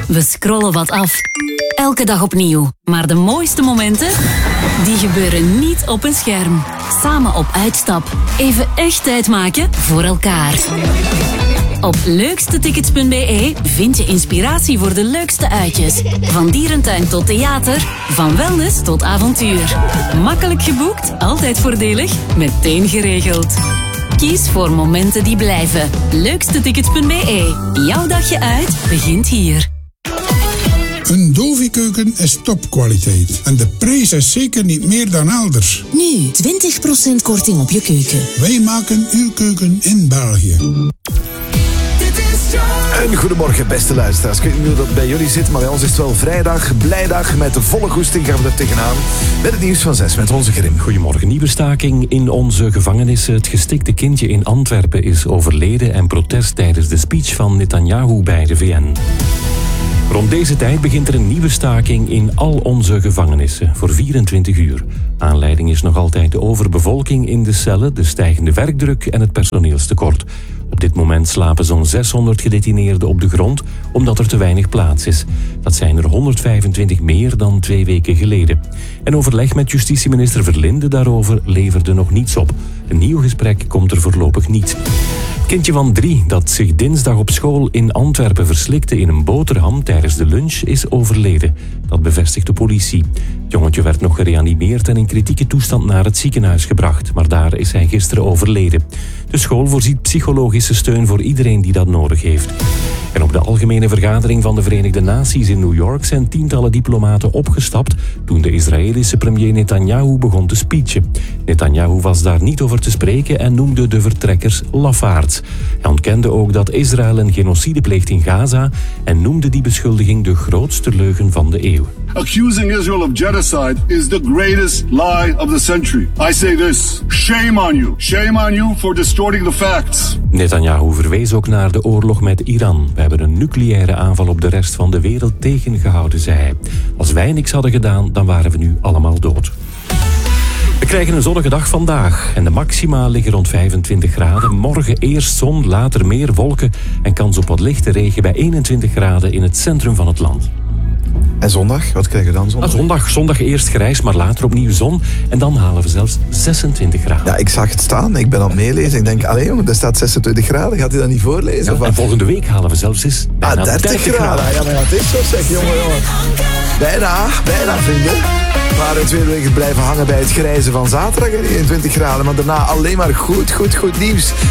We scrollen wat af. Elke dag opnieuw. Maar de mooiste momenten, die gebeuren niet op een scherm. Samen op uitstap. Even echt tijd maken voor elkaar. Op leukstetickets.be vind je inspiratie voor de leukste uitjes. Van dierentuin tot theater, van wellness tot avontuur. Makkelijk geboekt, altijd voordelig, meteen geregeld. Kies voor momenten die blijven. Leukstetickets.be. Jouw dagje uit begint hier. Een Dovi-keuken is topkwaliteit. En de prijs is zeker niet meer dan elders. Nu 20% korting op je keuken. Wij maken uw keuken in België. Een goedemorgen, beste luisteraars. Ik weet niet hoe dat bij jullie zit, maar bij ons is het wel vrijdag. Blijdag, met de volle goesting gaan we er tegenaan. Met het nieuws van 6, met onze Grim. Goedemorgen. Nieuwe staking in onze gevangenissen. Het gestikte kindje in Antwerpen is overleden en protest tijdens de speech van Netanyahu bij de VN. Rond deze tijd begint er een nieuwe staking in al onze gevangenissen voor 24 uur. Aanleiding is nog altijd de overbevolking in de cellen, de stijgende werkdruk en het personeelstekort. Op dit moment slapen zo'n 600 gedetineerden op de grond, omdat er te weinig plaats is. Dat zijn er 125 meer dan 2 weken geleden. En overleg met justitieminister Verlinde daarover leverde nog niets op. Een nieuw gesprek komt er voorlopig niet. Kindje van 3 dat zich dinsdag op school in Antwerpen verslikte in een boterham tijdens de lunch is overleden. Dat bevestigt de politie. Het jongetje werd nog gereanimeerd en in kritieke toestand naar het ziekenhuis gebracht. Maar daar is hij gisteren overleden. De school voorziet psychologische steun voor iedereen die dat nodig heeft. En op de algemene vergadering van de Verenigde Naties in New York zijn tientallen diplomaten opgestapt toen de Israëlische premier Netanyahu begon te speechen. Netanyahu was daar niet over te spreken en noemde de vertrekkers lafaards. Hij ontkende ook dat Israël een genocide pleegt in Gaza en noemde die beschuldiging de grootste leugen van de eeuw. Accusing Israel of genocide is the greatest lie of the century. I say this, shame on you. Shame on you for distorting the facts. Netanyahu verwees ook naar de oorlog met Iran. We hebben een nucleaire aanval op de rest van de wereld tegengehouden, zei hij. Als wij niks hadden gedaan, dan waren we nu allemaal dood. We krijgen een zonnige dag vandaag en de maxima liggen rond 25 graden. Morgen eerst zon, later meer wolken en kans op wat lichte regen bij 21 graden in het centrum van het land. En zondag? Wat krijgen we dan zondag? Zondag eerst grijs, maar later opnieuw zon. En dan halen we zelfs 26 graden. Ja, ik zag het staan. Ik ben aan het meelezen. Ik denk, allee jongen, daar staat 26 graden. Gaat hij dat niet voorlezen? Ja, en volgende week halen we zelfs eens 30 graden. Ja, maar het is zo, zeg, jongen. Bijna, vrienden. Maar 2 weken blijven hangen bij het grijze van zaterdag. 21 graden. Maar daarna alleen maar goed nieuws.